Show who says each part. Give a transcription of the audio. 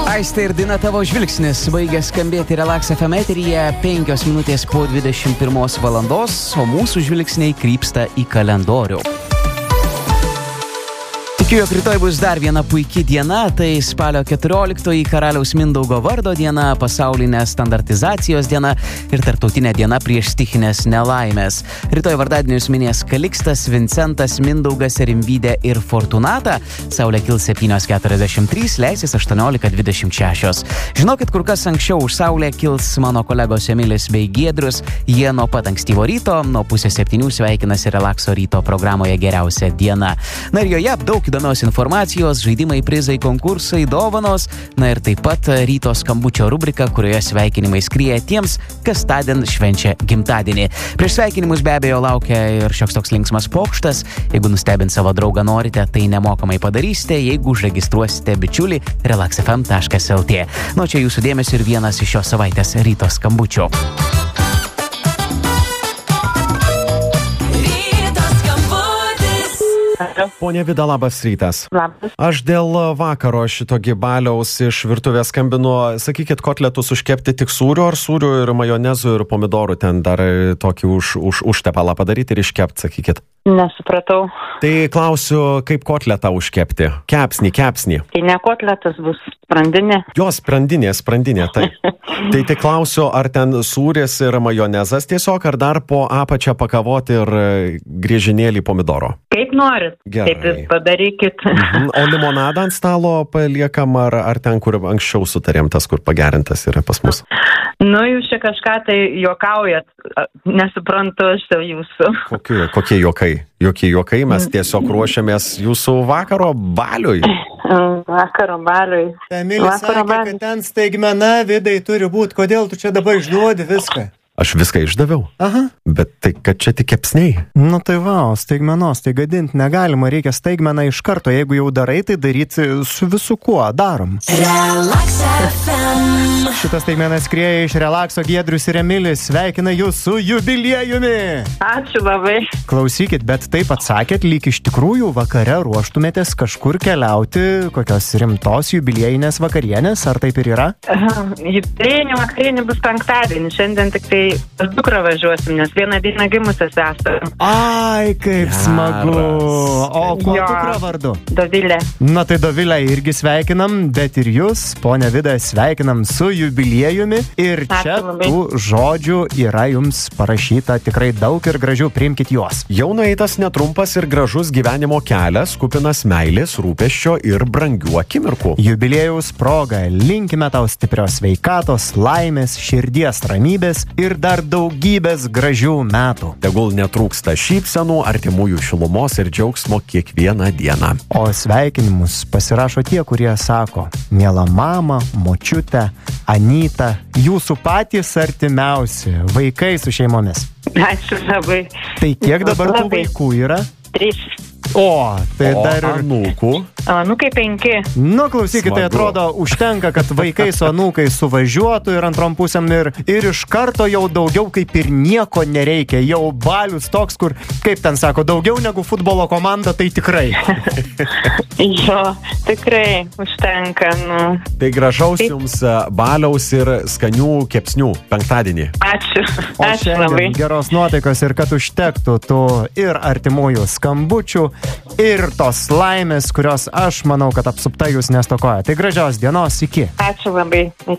Speaker 1: Aistė ir daina Tavo žvilgsnis baigė skambėti Relax FM eteryje 5 minutės po 21 valandos, o mūsų žvilgsniai krypsta į kalendorių. Tikiu, jog rytoj bus dar viena puiki diena, tai spalio 14 karaliaus Mindaugo vardo diena, pasaulinė standartizacijos diena ir tarptautinė diena prieš stichinės nelaimės. Rytoj vardadienius minės Kalikstas, Vincentas, Mindaugas, Rimvydė ir Fortunata. Saulė kils 7:43, leisis 18:26. Žinokit, kur kas anksčiau už Saulę kils mano kolegos Emilis bei Giedrius. Jie nuo pat ankstyvo ryto, nuo 6:30 sveikinasi Relaxo ryto programoje Geriausia diena. Na ir joje daug įdomios informacijos, žaidimai, prizai, konkursai, dovanos, na ir taip pat ryto skambučio rubrika, kurioje sveikinimai skrieja tiems, kas tądien švenčia gimtadienį. Prieš sveikinimus be abejo laukia ir šioks toks linksmas pokštas. Jeigu nustebint savo draugą norite, tai nemokamai padarysite, jeigu užregistruosite bičiulį relaxfm.lt. Nu, čia jūsų dėmesio ir vienas iš šios savaitės ryto skambučio.
Speaker 2: Ponia Vida, labas rytas.
Speaker 3: Labas.
Speaker 2: Aš dėl vakaro šito gibaliaus iš virtuvės skambinu. Sakykit, kotletus užkepti tik sūriu ar sūriu ir majonezu ir pomidorų ten dar tokį užtepalą padaryti ir iškept, sakykit.
Speaker 3: Nesupratau.
Speaker 2: Tai klausiu, kaip kotletą užkepti? Kepsnį.
Speaker 3: Tai ne kotletas bus, sprandinė.
Speaker 2: Jo, sprandinė, tai. Tai klausiu, ar ten sūris ir majonezas tiesiog, ar dar po apačią pakavoti ir griežinėlį pomidoro?
Speaker 3: Kaip norit,
Speaker 2: Gerai.
Speaker 3: taip ir padarykit.
Speaker 2: O limonadą ant stalo paliekam, ar ten, kur anksčiau sutarėm, tas, kur pagerintas yra pas mus?
Speaker 3: Nu, jūs čia kažką tai juokaujat, nesuprantu aš jūsų.
Speaker 2: Kokie juokai? Jokie juokai, mes tiesiog ruošiamės jūsų vakaro baliui.
Speaker 3: Vakaro baliui.
Speaker 4: Emilis sakė, kad ten staigmena Vidai turi būti. Kodėl tu čia dabar išduodi viską?
Speaker 2: Aš viską išdaviau.
Speaker 4: Aha.
Speaker 2: Bet tai, kad čia tik kepsniai.
Speaker 4: Nu tai va, staigmenos, tai gadinti negalima, reikia staigmeną iš karto. Jeigu jau darai, tai daryti su visu kuo darom.
Speaker 5: Relax FM.
Speaker 4: Šitas staigmenas skrieja iš Relaxo Giedrius ir Emilis. Sveikina jūs su jubiliejumi.
Speaker 3: Ačiū labai.
Speaker 4: Klausykit, bet taip atsakėt, lyg iš tikrųjų vakare ruoštumėtės kažkur keliauti, kokios rimtos jubiliejinės vakarienės, ar taip ir yra?
Speaker 3: Jubiliejinė vakarienė bus penktadienį, šiandien tik tai pas dukrą važiuosim, nes vieną dieną gimusias esam.
Speaker 4: Ai, kaip smagu. O kuo dukra vardu?
Speaker 3: Dovilė.
Speaker 4: Na tai Dovilę irgi sveikinam, bet ir jūs, ponia Vida, sveikinam su jubiliejumi. Ir čia tų žodžių yra jums parašyta tikrai daug ir gražių, priimkit juos.
Speaker 2: Jau nueitas netrumpas ir gražus gyvenimo kelias, kupinas meilės, rūpesčio ir brangių akimirkų.
Speaker 4: Jubiliejaus proga linkime tau stiprios sveikatos, laimės, širdies ramybės ir dar daugybės gražių metų.
Speaker 2: Tegul netrūksta šypsenų, artimųjų šilumos ir džiaugsmo kiekvieną dieną.
Speaker 4: O sveikinimus pasirašo tie, kurie sako: miela mama, močiutė, Anyta, jūsų patys artimiausi vaikai su šeimomis.
Speaker 3: Ačiū labai.
Speaker 4: Tai kiek dabar tų vaikų yra?
Speaker 3: 3.
Speaker 4: O, tai dar ir
Speaker 2: anūkų?
Speaker 3: Anūkai 5.
Speaker 4: Nu, klausykit, tai
Speaker 2: Smagu.
Speaker 4: atrodo, užtenka, kad vaikai su anūkai suvažiuotų ir antrom pusėm ir iš karto jau daugiau kaip ir nieko nereikia. Jau balius toks, kur, kaip ten sako, daugiau negu futbolo komanda, tai tikrai.
Speaker 3: Jo, tikrai užtenka. Nu.
Speaker 2: Tai gražaus jums baliaus ir skanių kepsnių penktadienį.
Speaker 3: Ačiū.
Speaker 4: O
Speaker 3: Ačiū labai.
Speaker 4: šiandien geros nuotaikos ir kad užtektų tų ir artimųjų skambučių, ir tos laimės, kurios aš manau, kad apsupta jūs nestokoja. Tai gražios dienos, iki.
Speaker 3: Ačiū labai.